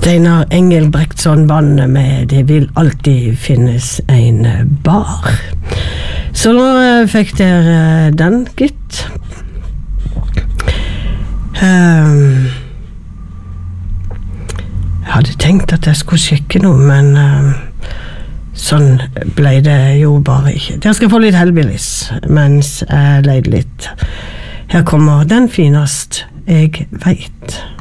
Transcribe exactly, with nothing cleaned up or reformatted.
Steinar Engelbrektsson bandet med Det vil alltid finnes en bar. Så nå fikk dere den, gitt. Um, jeg hadde tenkt at jeg skulle sjekke noe, men um, sånn ble det jo bare ikke. Dere skal få litt Hellbillies mens jeg leide litt. Her kommer den finest jeg vet.